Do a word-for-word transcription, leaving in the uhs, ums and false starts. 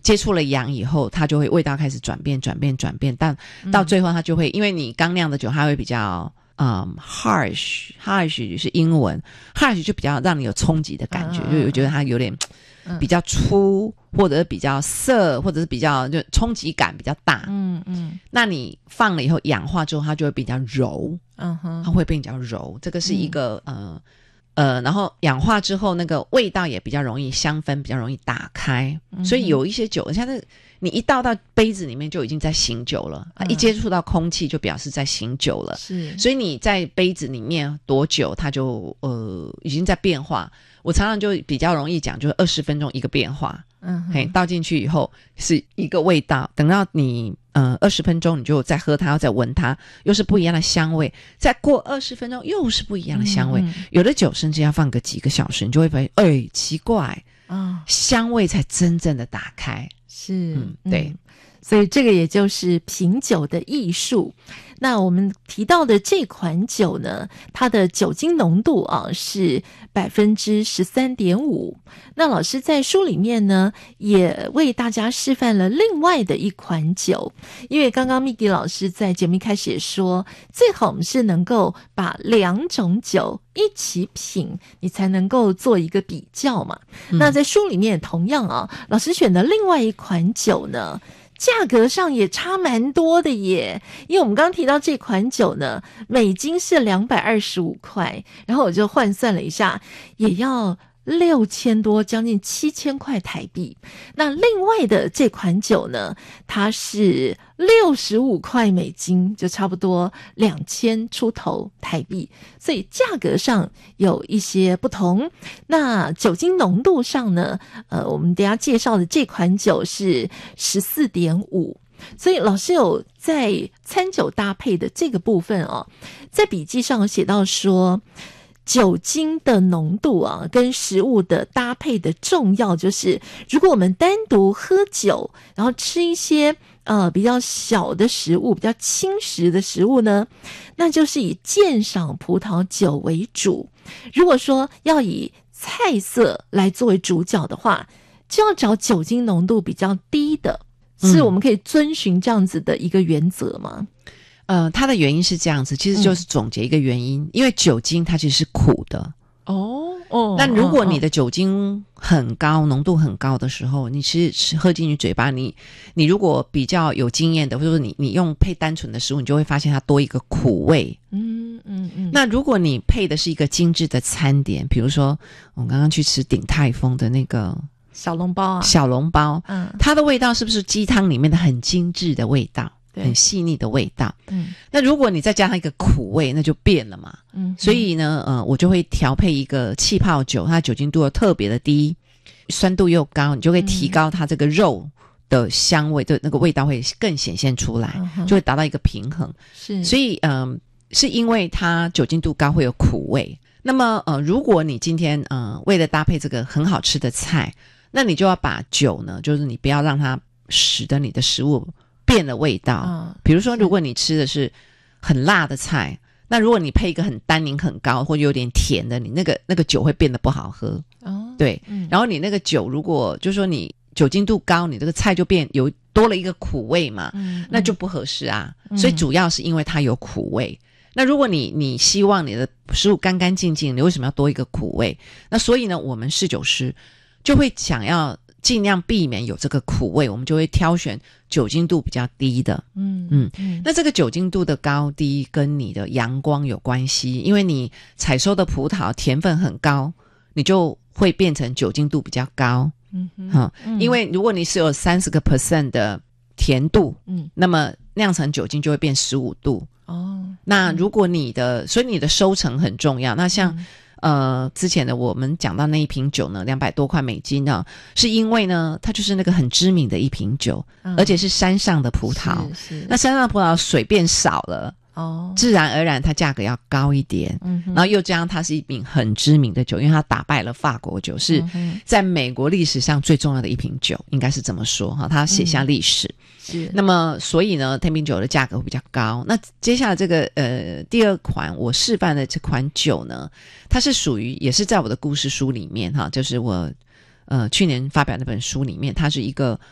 接触了氧以后，它就会味道开始转变转变转变，但到最后它就会、嗯、因为你刚酿的酒它会比较嗯 harsh harsh 是英文 harsh 就比较让你有冲击的感觉、嗯、就我觉得它有点比较粗、嗯、或者是比较涩，或者是比较就冲击感比较大。嗯嗯，那你放了以后氧化之后它就会比较柔，嗯哼，它会变比较柔，这个是一个、嗯、呃呃，然后氧化之后那个味道也比较容易，香氛比较容易打开、嗯、所以有一些酒像是你一倒到杯子里面就已经在醒酒了、嗯、一接触到空气就表示在醒酒了，是，所以你在杯子里面多久它就呃已经在变化。我常常就比较容易讲就是二十分钟一个变化，嗯，嘿，倒进去以后是一个味道，等到你呃二十分钟你就再喝它，要再闻它，又是不一样的香味，再过二十分钟又是不一样的香味、嗯嗯、有的酒甚至要放个几个小时，你就会发现哎奇怪、哦、香味才真正的打开。是，嗯，对、嗯， 所以这个也就是品酒的艺术。那我们提到的这款酒呢，它的酒精浓度啊是百分之十三点五。那老师在书里面呢，也为大家示范了另外的一款酒，因为刚刚 Miki 老师在节目一开始也说，最好我们是能够把两种酒一起品，你才能够做一个比较嘛。嗯、那在书里面同样啊，老师选的另外一款酒呢，价格上也差蛮多的耶，因为我们刚刚提到这款酒呢，美金是两百二十五块，然后我就换算了一下，也要六千多，将近七千块台币。那另外的这款酒呢，它是六十五块美金，就差不多两千出头台币，所以价格上有一些不同。那酒精浓度上呢，呃，我们等一下介绍的这款酒是 十四点五。所以老师有在餐酒搭配的这个部分哦，在笔记上有写到说，酒精的浓度啊，跟食物的搭配的重要就是，如果我们单独喝酒，然后吃一些呃比较小的食物，比较轻食的食物呢，那就是以鉴赏葡萄酒为主。如果说要以菜色来作为主角的话，就要找酒精浓度比较低的，是我们可以遵循这样子的一个原则吗？ 呃，它的原因是这样子，其实就是总结一个原因、嗯、因为酒精它其实是苦的哦哦。那如果你的酒精很高、哦、浓度很高的时候，你其实喝进去嘴巴，你你如果比较有经验的，或者说你你用配单纯的食物，你就会发现它多一个苦味。嗯嗯嗯。那如果你配的是一个精致的餐点，比如说我们刚刚去吃鼎泰丰的那个小笼包啊， 小笼包，嗯，它的味道是不是鸡汤里面的很精致的味道？很细腻的味道，嗯，那如果你再加上一个苦味，那就变了嘛，嗯，所以呢，呃，我就会调配一个气泡酒，它酒精度又特别的低，酸度又高，你就会提高它这个肉的香味的那个味道会更显现出来，嗯、就会达到一个平衡。是，所以，嗯、呃，是因为它酒精度高会有苦味。那么，呃，如果你今天，呃，为了搭配这个很好吃的菜，那你就要把酒呢，就是你不要让它使得你的食物变了味道、哦、比如说如果你吃的是很辣的菜，那如果你配一个很单宁很高或者有点甜的，你那个那个酒会变得不好喝哦。对、嗯、然后你那个酒如果就是说你酒精度高，你这个菜就变有多了一个苦味嘛、嗯、那就不合适啊、嗯、所以主要是因为它有苦味、嗯、那如果你你希望你的食物干干净净，你为什么要多一个苦味？那所以呢，我们侍酒师就会想要尽量避免有这个苦味，我们就会挑选酒精度比较低的。嗯嗯嗯。那这个酒精度的高低跟你的阳光有关系，因为你采收的葡萄甜分很高，你就会变成酒精度比较高。嗯哼、嗯、因为如果你是有 百分之三十 的甜度，嗯，那么酿成酒精就会变十五度。哦。那如果你的所以你的收成很重要。那像、嗯呃，之前的我们讲到那一瓶酒呢，两百多块美金呢，是因为呢，它就是那个很知名的一瓶酒，嗯、而且是山上的葡萄。是是。那山上的葡萄水变少了，哦，自然而然它价格要高一点。嗯，然后又加上它是一瓶很知名的酒，因为它打败了法国酒，是在美国历史上最重要的一瓶酒，应该是这么说哈，它写下历史。嗯是，那么所以呢，天秤酒的价格会比较高。那接下来这个呃第二款我示范的这款酒呢，它是属于也是在我的故事书里面哈，就是我呃去年发表那本书里面，它是一个